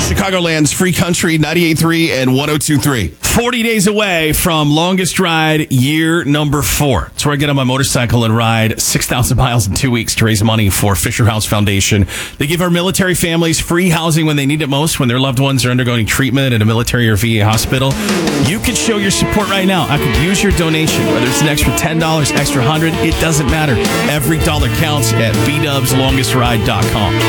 Chicagoland's Free Country 98.3 and 102.3. 40 days away from longest ride year number 4. That's where I get on my motorcycle and ride 6,000 miles in 2 weeks to raise money for Fisher House Foundation. They give our military families free housing when they need it most, when their loved ones are undergoing treatment at a military or VA hospital. You can show your support right now. I could use your donation, whether it's an extra $10, extra $100, it doesn't matter. Every dollar counts at VDubsLongestRide.com.